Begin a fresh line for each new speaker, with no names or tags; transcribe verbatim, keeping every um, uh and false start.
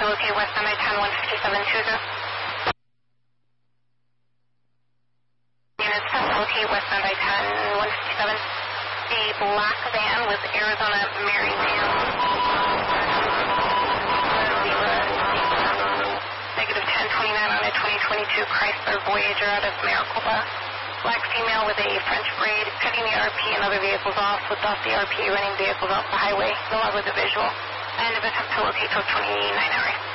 to locate westbound I ten, one fifty-seven Tuesday. Units to locate westbound I ten, one fifty-seven. A black van with Arizona Mary Van. Negative ten twenty-nine on a twenty twenty-two Chrysler Voyager out of Maricopa. Black female with a French braid, cutting the R P and other vehicles off, with off the R P running vehicles off the highway. No log with the visual. And if it's up to locate till twenty-nine hours.